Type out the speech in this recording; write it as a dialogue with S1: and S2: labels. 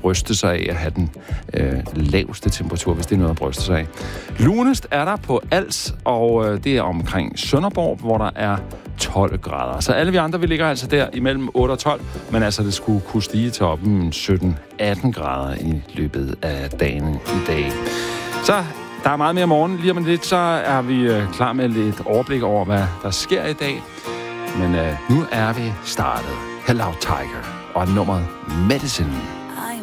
S1: bryste sig af at have den laveste temperatur, hvis det er noget at bryste sig af. Lunest er der på Als, og det er omkring Sønderborg, hvor der er 12 grader. Så alle vi andre, vi ligger altså der imellem 8 og 12, men altså det skulle kunne stige til op 17-18 grader i løbet af dagen i dag. Så der er meget mere morgen. Lige om lidt, så er vi klar med lidt overblik over, hvad der sker i dag. Men nu er vi startet. Hello Tiger og nummeret Medicine.